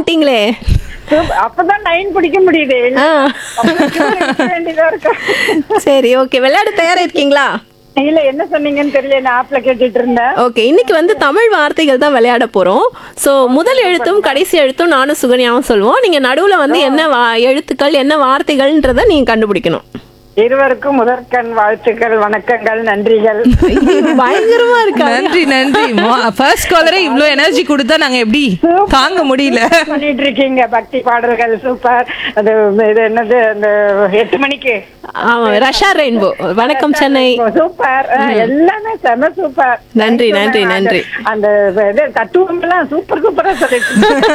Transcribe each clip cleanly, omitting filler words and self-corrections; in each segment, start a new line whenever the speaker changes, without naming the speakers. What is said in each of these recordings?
வந்துட்டீங்களே.
அப்பதான் லைன் பிடிக்க முடியுது. வேண்டியதா இருக்கு.
சரி, ஓகே. விளையாட தயாரா இருக்கீங்களா?
இல்ல, என்ன சொன்னீங்கன்னு தெரியல, நான் ஆப்ல கேட்டுட்டு இருந்தேன்.
ஓகே, இன்னைக்கு வந்து தமிழ் வார்த்தைகள் தான் விளையாட போறோம். சோ முதல் எழுத்தும் கடைசி எழுத்தும் நானும் சுகன்யாவும் சொல்லுவோம். நீங்க நடுவுல வந்து என்ன எழுத்துக்கள் என்ன வார்த்தைகள்ன்றத நீங்க கண்டுபிடிக்கணும்.
இருவருக்கும் முதற்கண் வாழ்த்துக்கள், வணக்கங்கள், நன்றிகள்.
பயங்கரமா இருக்கா?
நன்றி நன்றி. ஃபர்ஸ்ட் காலரே இவ்ளோ எனர்ஜி கொடுத்தா நாங்க எப்படி தாங்க முடியல.
பண்ணிட்டு இருக்கீங்க பக்தி பாடல்கள், சூப்பர். அது இது என்னது, அந்த 8 மணிக்கு
ரஷா ரெயின்போ, வணக்கம் சென்னை,
சூப்பர். எல்லாமே செம சூப்பர்.
நன்றி நன்றி நன்றி.
அந்த தத்துவம் எல்லாம் சூப்பர் சூப்பரா சொல்லிட்டு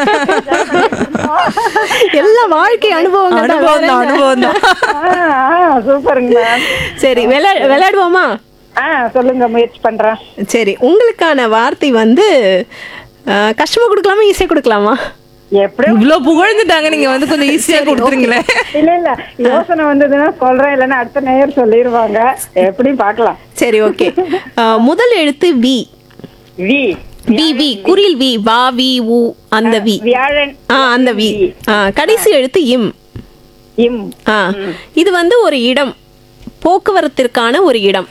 எல்லா வாழ்க்கை அனுபவம்
தான்.
சூப்பருங்க.
சரி, விளையாடுவோமா?
சொல்லுங்க, முயற்சி பண்றேன்.
சரி, உங்களுக்கான வார்த்தை வந்து கஷ்டமா கொடுக்கலாமா ஈஸியா கொடுக்கலாமா?
எப்படி
இவ்வளவு புகழ்ந்துட்டாங்க, நீங்க வந்து கொஞ்சம் ஈஸியா கொடுத்துருங்களேன்.
இல்ல யோசனை வந்ததுன்னா சொல்றேன், இல்லன்னா அடுத்த நேயர் சொல்லிடுவாங்க. எப்படியும் பார்க்கலாம்.
சரி, ஓகே. முதல் எழுத்து வி.
வி
வி வி குறில் வி, வா வி உ, அந்த வி.
வியாழன்.
அந்த வி. கடைசி எழுத்து இம்.
இம்.
இது வந்து ஒரு இடம், போக்குவரத்திற்கான ஒரு இடம்.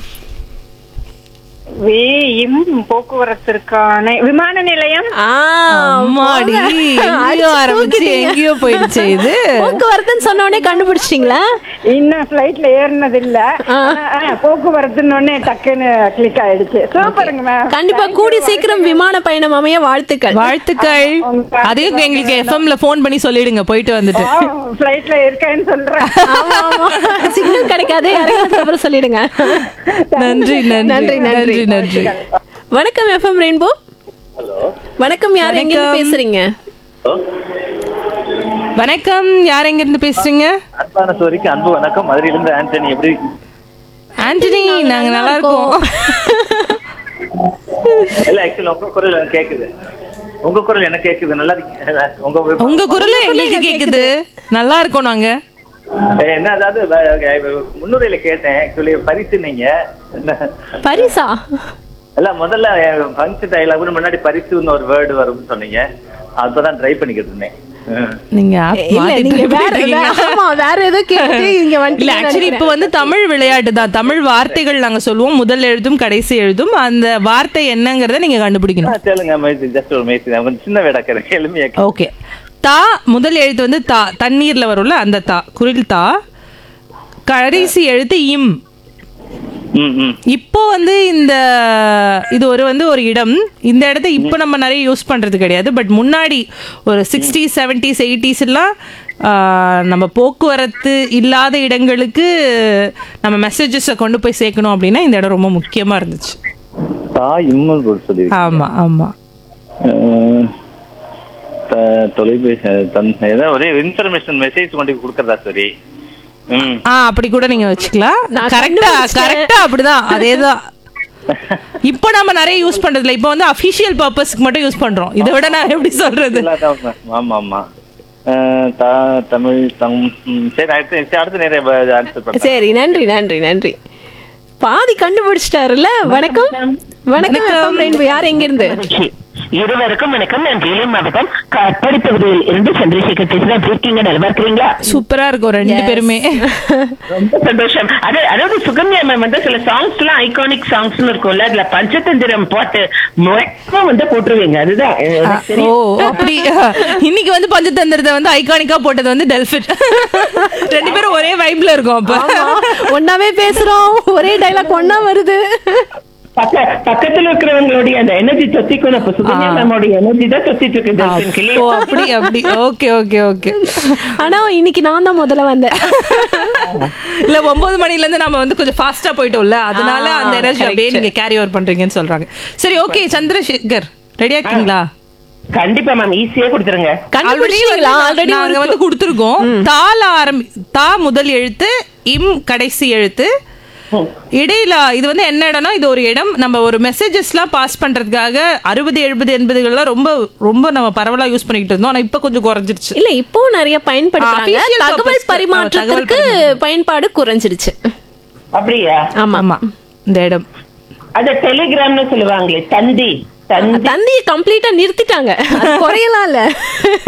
போக்குவரத்திற்கான விமான நிலையம்.
எங்கேயோ போயிடுச்சு இது.
போக்குவரத்துன்னு சொன்ன உடனே கண்டுபிடிச்சிட்டீங்களா?
இன்னும் பிளைட்ல ஏறினது இல்ல, போக்குவரத்துன்னு டக்குன்னு கிளிக் ஆயிடுச்சு. சூப்பருங்க மேம்.
கண்டிப்பா கூடி சீக்கிரம் விமான பயணம் அமைய வாழ்த்துக்கள்.
வாழ்த்துக்கள். அதையும் எங்களுக்கு எஃப்எம்ல போன் பண்ணி சொல்லிடுங்க, போயிட்டு வந்துட்டு.
பிளைட்ல இருக்கேன்னு சொல்றேன்.
சிக்னல் கிடைக்காது, அப்புறம் சொல்லிடுங்க.
நன்றி நன்றி நன்றி நன்றி.
வணக்கம் எஃப்எம் ரெயின்போ. வணக்கம், யார் எங்க இருந்து பேசுறீங்க?
வணக்கம், யார் எங்க இருந்து பேசுறீங்க?
அன்பான சோரிக்கு அன்பு வணக்கம். மதுரையில இருந்து ஆண்டனி. எப்படி
ஆண்டனி? நாங்க நல்லா இருக்கோம்.
இல்ல, ஆக்சுவலி உங்க குரல் எனக்கு கேக்குது. உங்க குரல் எனக்கு கேக்குது. நல்லா
உங்க குரல் எங்களுக்கு கேக்குது. நல்லா இருக்கோம் நாங்க.
என்ன, அதாவது முன்னுரையில கேட்டேன். ஆக்சுவலி பரிசு நீங்க
பரிசா?
இல்ல, முதல்ல ஃபங்க்ஷன் டைலாக் முன்னாடி பரிசுன்னு ஒரு வேர்டு வரும்னு சொன்னீங்க. அப்பதான் ட்ரை பண்ணிக்கிட்டு இருந்தேன்.
நீங்க
வேற ஏதோ கேட்டு இங்க வந்து
ஆக்சுவலி இப்ப வந்து தமிழ் விளையாட்டு தான். தமிழ் வார்த்தைகள் நாங்க சொல்லுவோம், முதல் எழுதும் கடைசி எழுதும். அந்த வார்த்தை என்னங்கறத நீங்க கண்டுபிடிக்கணும்.
சொல்லுங்க. ஜஸ்ட் ஒரு மேய்ச்சி சின்ன வேடாக்கிறேன், எளிமையா.
ஓகே. தா முதல் எழுத்து வந்து தா, தண்ணீர்ல வரும்ல அந்த தா, குரில் தா. கடைசி எழுத்து இம். இப்போ வந்து இது ஒரு இடம். இந்த இடத்த இப்போ நம்ம நிறைய யூஸ் பண்றது கிடையாது. பட் முன்னாடி ஒரு 60s 70s 80s எல்லாம் நம்ம போக்குவரத்து இல்லாத இடங்களுக்கு நம்ம மெசேஜஸை கொண்டு போய் சேர்க்கணும் அப்படின்னா இந்த இடம் ரொம்ப முக்கியமா இருந்துச்சு. ஆமா ஆமா.
தொலைபேசி ஒரே இன்ஃபர்மேஷன் மெசேஜ் கொண்டு கொடுக்கறதா? சரி,
அப்படி கூட நீங்க வச்சுக்கலாம். கரெக்டா அப்படிதான், அதேதான். இப்போ நம்ம நிறைய யூஸ் பண்றதுல இப்போ வந்து அபிஷியல் பர்பஸ்க்கு மட்டும் யூஸ் பண்றோம். இதை விட நான் எப்படி சொல்றது?
ஆமா ஆமா. தமிழ் சரி, அடுத்து நிறைய ஆன்சர் பண்றேன்.
சரி, நன்றி நன்றி நன்றி. பாதி கண்டுபிடிச்சிட்டாருல்ல. வணக்கம். வணக்கம், யார் எங்க இருந்து?
இருவருக்கும் வணக்கம். நான் வேலூர் மாவட்டம் காட்பாடி பகுதியில் இருந்து சந்திரசேகர் பேசுறேன். இருக்கீங்க, நல்லா இருக்கீங்களா?
சூப்பரா இருக்கும் ரெண்டு பேருமே.
ரொம்ப சந்தோஷம். அதாவது சுகன்யா மேம் வந்து சில சாங்ஸ் எல்லாம் ஐகானிக் சாங்ஸ் இருக்கும்ல, அதுல பஞ்சதந்திரம் பாட்டு மேக்ஸிமம் வந்து போட்டுருவீங்க. அதுதான்.
ஓ, அப்படி. இன்னைக்கு வந்து பஞ்சதந்திரத்தை வந்து ஐகானிக்கா போட்டது வந்து டெல்பிட். ரெண்டு பேரும் ஒரே வைப்ல இருக்கோம். அப்ப
ஒன்னாவே பேசுறோம், ஒரே டைலாக் ஒன்னா வருது.
பக்கத்துல இருக்கிறவங்களுடைய அந்த எனர்ஜி சொத்திக்கணும். அப்ப சுகன்யா மேமோட எனர்ஜி தான் சொத்திட்டு இருக்கு.
அப்படி அப்படி. Okay okay okay.
ஆனா இன்னைக்கு நான் தான் முதல்ல வந்தேன்.
இல்ல, 9 மணில இருந்து நம்ம வந்து கொஞ்சம் ஃபாஸ்டா போயிட்டோம்ல, அதனால அந்த எனர்ஜி அப்படியே நீங்க கேரி ஓவர் பண்றீங்கன்னு சொல்றாங்க. சரி, ஓகே. சந்திரசேகர், ரெடியா இருக்கீங்களா?
கண்டிப்பா மேம், ஈஸியா கொடுத்துருங்க.
ஆல்ரெடி நாங்க வந்து கொடுத்துருக்கோம். தா முதல் எழுத்து, இம் கடைசி எழுத்து. இடையில இது வந்து என்ன இடம்னா, இது ஒரு இடம். நம்ம ஒரு மெசேஜஸ் எல்லாம் பாஸ் பண்றதுக்காக 60 70 80 ரொம்ப ரொம்ப நம்ம பரவலா யூஸ் பண்ணிட்டு இருந்தோம். ஆனா இப்ப கொஞ்சம் குறைஞ்சிருச்சு.
இல்ல, இப்போ நிறைய பயன்படுத்துறாங்க. தகவல் பரிமாற்றத்துக்கு பயன்பாடு குறைஞ்சிருச்சு.
அப்படியா?
ஆமா ஆமா. இந்த இடம்
அத டெலிகிராம்னு சொல்லுவாங்களே, தந்தி
கம்ப்ளீட்டா நிறுத்திட்டாங்க. குறையலாம் இல்ல.